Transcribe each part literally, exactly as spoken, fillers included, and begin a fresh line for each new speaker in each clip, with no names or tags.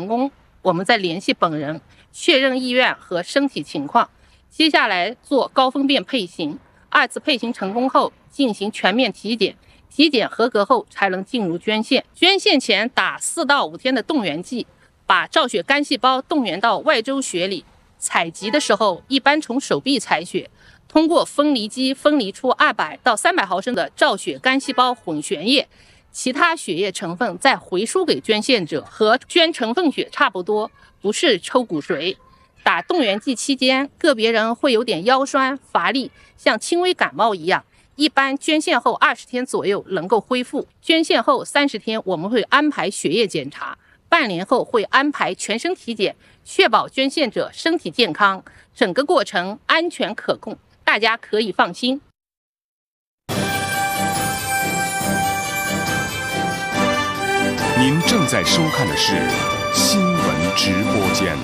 成功，我们再联系本人确认意愿和身体情况，接下来做高分辨配型。二次配型成功后，进行全面体检，体检合格后才能进入捐献。捐献前打四到五天的动员剂，把造血干细胞动员到外周血里。采集的时候，一般从手臂采血，通过分离机分离出二百到三百毫升的造血干细胞混悬液，其他血液成分再回输给捐献者，和捐成分血差不多，不是抽骨髓。打动员剂期间，个别人会有点腰酸乏力，像轻微感冒一样，一般捐献后二十天左右能够恢复。捐献后三十天我们会安排血液检查，半年后会安排全身体检，确保捐献者身体健康，整个过程安全可控，大家可以放心。
您正在收看的是新闻直播间。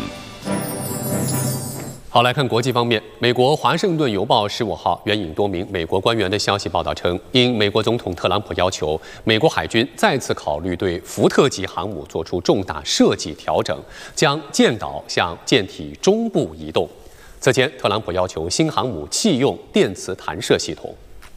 好，来看国际方面，美国《华盛顿邮报》十五号援引多名美国官员的消息报道称，因美国总统特朗普要求，美国海军再次考虑对福特级航母做出重大设计调整，将舰岛向舰体中部移动。此前，特朗普要求新航母弃用电磁弹射系统。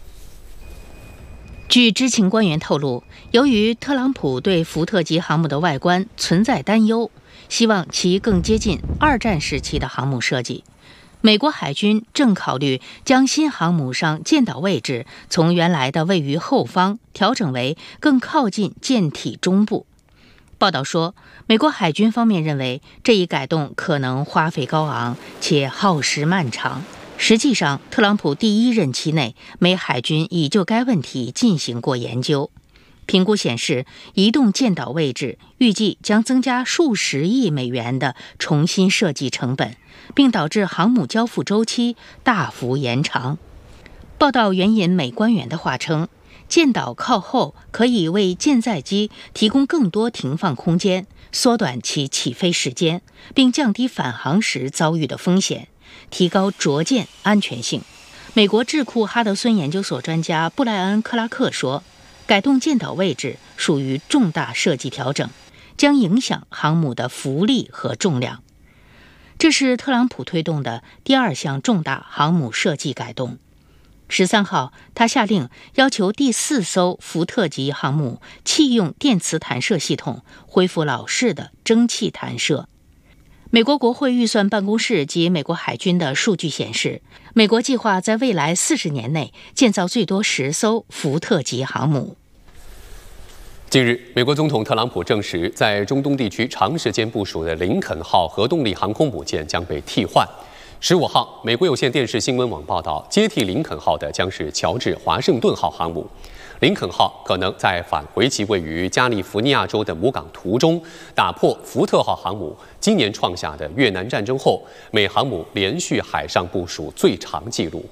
据知情官员透露，由于特朗普对福特级航母的外观存在担忧，希望其更接近二战时期的航母设计。美国海军正考虑将新航母上舰岛位置从原来的位于后方调整为更靠近舰体中部。报道说，美国海军方面认为这一改动可能花费高昂且耗时漫长。实际上，特朗普第一任期内，美海军已就该问题进行过研究。评估显示，移动舰岛位置预计将增加数十亿美元的重新设计成本，并导致航母交付周期大幅延长。报道援引美官员的话称，舰岛靠后可以为舰载机提供更多停放空间，缩短其起飞时间，并降低返航时遭遇的风险，提高着舰安全性。美国智库哈德森研究所专家布莱恩·克拉克说，改动舰岛位置属于重大设计调整，将影响航母的浮力和重量。这是特朗普推动的第二项重大航母设计改动。十三号，他下令要求第四艘福特级航母弃用电磁弹射系统，恢复老式的蒸汽弹射。美国国会预算办公室及美国海军的数据显示，美国计划在未来四十年内建造最多十艘福特级航母。
近日，美国总统特朗普证实，在中东地区长时间部署的林肯号核动力航空母舰将被替换。十五号，美国有线电视新闻网报道，接替林肯号的将是乔治华盛顿号航母。林肯号可能在返回其位于加利福尼亚州的母港途中，打破福特号航母今年创下的越南战争后美航母连续海上部署最长纪录。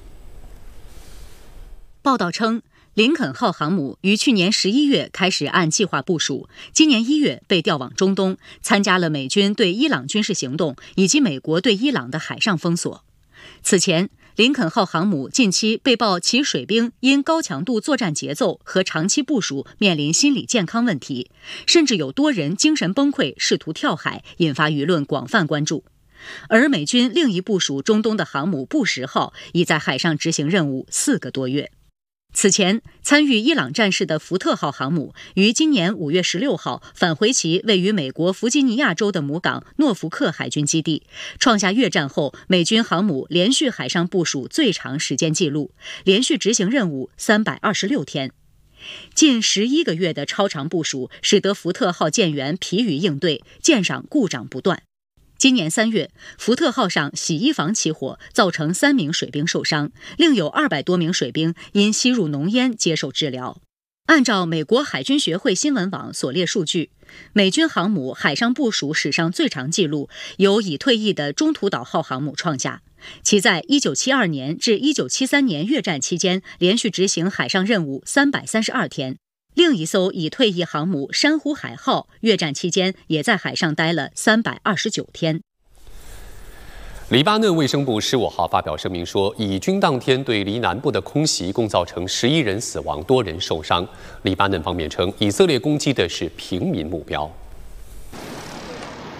报道称，林肯号航母于去年十一月开始按计划部署，今年一月被调往中东，参加了美军对伊朗军事行动以及美国对伊朗的海上封锁。此前，林肯号航母近期被曝其水兵因高强度作战节奏和长期部署面临心理健康问题，甚至有多人精神崩溃，试图跳海，引发舆论广泛关注。而美军另一部署中东的航母布什号已在海上执行任务四个多月。此前，参与伊朗战事的福特号航母于今年五月十六号返回其位于美国弗吉尼亚州的母港诺福克海军基地，创下越战后美军航母连续海上部署最长时间纪录，连续执行任务三百二十六天。近十一个月的超长部署，使得福特号舰员疲于应对，舰上故障不断。今年三月，福特号上洗衣房起火，造成三名水兵受伤，另有二百多名水兵因吸入浓烟接受治疗。按照美国海军学会新闻网所列数据，美军航母海上部署史上最长纪录由已退役的中途岛号航母创下，其在一九七二年至一九七三年越战期间连续执行海上任务三百三十二天。另一艘已退役航母珊瑚海号越战期间也在海上待了三百二十九天。
黎巴嫩卫生部十五号发表声明说，以军当天对黎南部的空袭共造成十一人死亡，多人受伤。黎巴嫩方面称，以色列攻击的是平民目标。